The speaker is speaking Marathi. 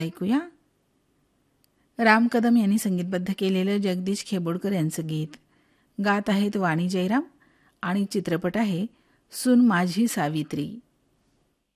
ऐकूया. राम कदम यांनी संगीतबद्ध केलेलं जगदीश खेबोडकर यांचं गीत. गात आहेत वाणी जयराम आणि चित्रपट आहे सून माझी सावित्री.